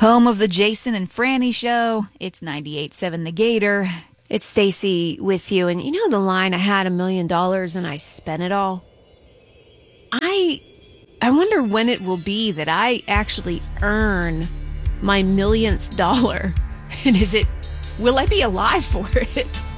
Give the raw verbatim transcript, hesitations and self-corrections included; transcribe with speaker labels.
Speaker 1: Home of the Jason and Franny Show. It's ninety-eight point seven The Gator.
Speaker 2: It's Stacy with you. And you know the line, I had a million dollars and I spent it all? I I wonder when it will be that I actually earn my millionth dollar. And is it, will I be alive for it?